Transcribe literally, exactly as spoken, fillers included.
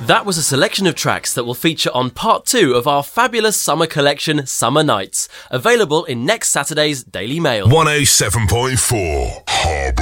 That was a selection of tracks that will feature on part two of our fabulous summer collection, Summer Nights, available in next Saturday's Daily Mail. one oh seven point four Harbour